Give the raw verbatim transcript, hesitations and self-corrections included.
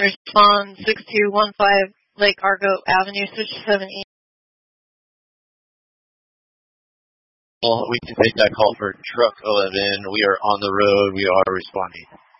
respond six two one five Lake Argo Avenue, switch seven E. Well, we can take that call for truck eleven. We are on the road. We are responding.